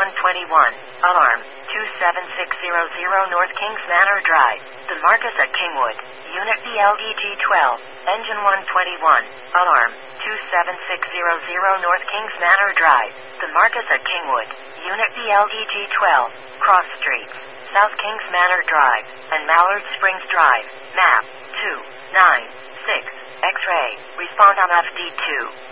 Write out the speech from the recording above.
121. Alarm. 27600 North Kings Manor Drive. The Marcus at Kingwood. Unit BLEG 12. Engine 121. Alarm. 27600 North Kings Manor Drive. The Marcus at Kingwood. Unit BLEG 12. Cross Streets. South Kings Manor Drive and Mallard Springs Drive. Map 296. X-ray. Respond on FD2.